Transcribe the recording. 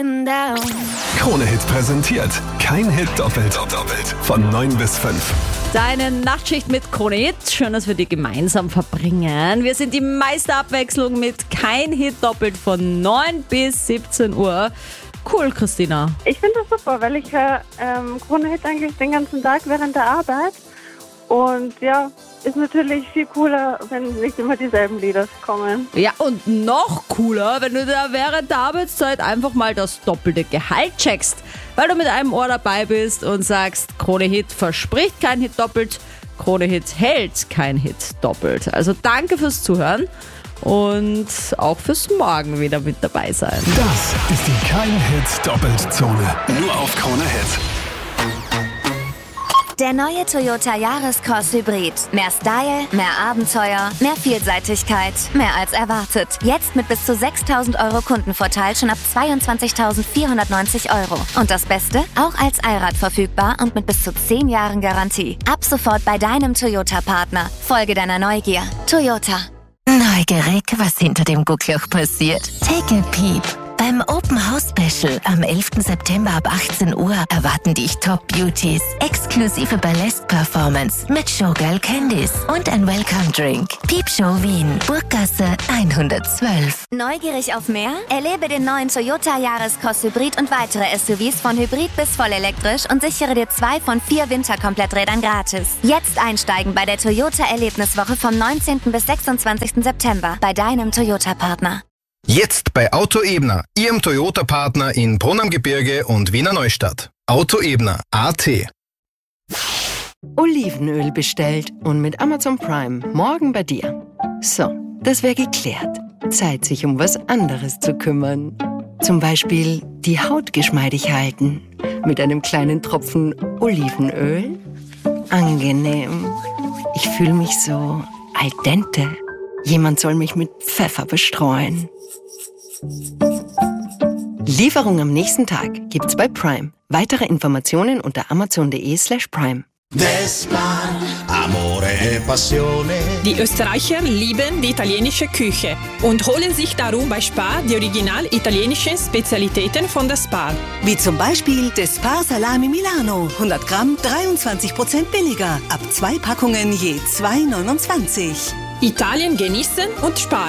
Krone-Hit präsentiert. Kein Hit doppelt. Von 9 bis 5. Deine Nachtschicht mit Krone-Hit. Schön, dass wir die gemeinsam verbringen. Wir sind die Meisterabwechslung mit Kein Hit doppelt von 9 bis 17 Uhr. Cool, Christina. Ich finde das super, weil ich höre Krone-Hit eigentlich den ganzen Tag während der Arbeit. Und ja, ist natürlich viel cooler, wenn nicht immer dieselben Lieder kommen. Ja, und noch cooler, wenn du da während der Arbeitszeit einfach mal das doppelte Gehalt checkst, weil du mit einem Ohr dabei bist und sagst, Krone-Hit verspricht kein Hit doppelt, Krone-Hit hält kein Hit doppelt. Also danke fürs Zuhören und auch fürs Morgen wieder mit dabei sein. Das ist die Kein Hit doppelt Zone. Nur auf Krone-Hit. Der neue Toyota Yaris-Cross Hybrid. Mehr Style, mehr Abenteuer, mehr Vielseitigkeit, mehr als erwartet. Jetzt mit bis zu 6.000 € Kundenvorteil schon ab 22.490 €. Und das Beste? Auch als Allrad verfügbar und mit bis zu 10 Jahren Garantie. Ab sofort bei deinem Toyota-Partner. Folge deiner Neugier. Toyota. Neugierig, was hinter dem Guckloch passiert? Take a peep. Beim Open House Special am 11. September ab 18 Uhr erwarten dich Top Beauties, exklusive Burlesque-Performance mit Showgirl Candice und ein Welcome Drink. Piepshow Wien, Burggasse 112. Neugierig auf mehr? Erlebe den neuen Toyota Yaris-Cross Hybrid und weitere SUVs von Hybrid bis vollelektrisch und sichere dir 2 von 4 Winterkompletträdern gratis. Jetzt einsteigen bei der Toyota Erlebniswoche vom 19. bis 26. September bei deinem Toyota-Partner. Jetzt bei Auto Ebner, Ihrem Toyota-Partner in Brunn am Gebirge und Wiener Neustadt. Auto Ebner, AT. Olivenöl bestellt und mit Amazon Prime morgen bei dir. So, das wäre geklärt. Zeit, sich um was anderes zu kümmern. Zum Beispiel die Haut geschmeidig halten mit einem kleinen Tropfen Olivenöl. Angenehm. Ich fühle mich so al dente. Jemand soll mich mit Pfeffer bestreuen. Lieferung am nächsten Tag gibt's bei Prime. Weitere Informationen unter amazon.de/prime. Die Österreicher lieben die italienische Küche und holen sich darum bei Spar die original italienischen Spezialitäten von der Spar. Wie zum Beispiel das Spar Salami Milano. 100 Gramm, 23% billiger. Ab 2 Packungen je 2,29. Italien genießen und Spar.